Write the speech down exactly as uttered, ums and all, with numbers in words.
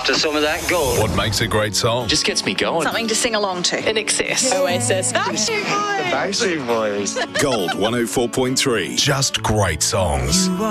to some of that gold. What makes a great song? Just gets me going. Something to sing along to. In excess. Oasis. Backstreet Boys. Gold one oh four point three. Just great songs.